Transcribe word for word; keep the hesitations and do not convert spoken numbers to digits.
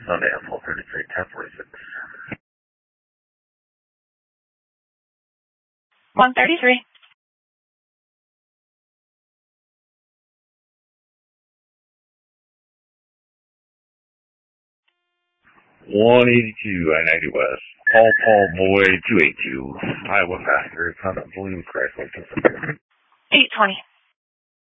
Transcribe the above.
Sunday at four thirty-three, ten forty-six. one thirty-three. one eighty-two, I ninety West. Paul Paul Boy, two eighty-two. Iowa passenger, found a blue Chrysler. eight twenty.